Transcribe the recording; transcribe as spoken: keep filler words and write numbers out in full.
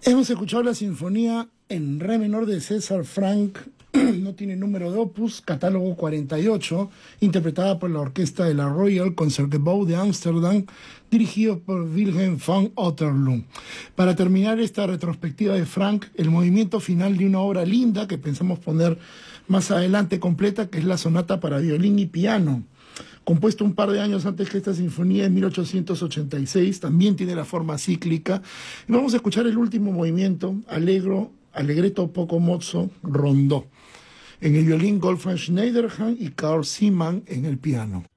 Hemos escuchado la sinfonía en re menor de César Franck, no tiene número de opus, catálogo cuarenta y ocho, interpretada por la orquesta de la Royal Concertgebouw de Ámsterdam, dirigido por Wilhelm van Otterloo. Para terminar esta retrospectiva de Franck, el movimiento final de una obra linda que pensamos poner más adelante completa, que es la sonata para violín y piano, compuesto un par de años antes que esta sinfonía, en mil ochocientos ochenta y seis, también tiene la forma cíclica. Y vamos a escuchar el último movimiento, Allegro, Allegretto poco mozzo, rondó. En el violín, Wolfgang Schneiderhan y Carl Siemann en el piano.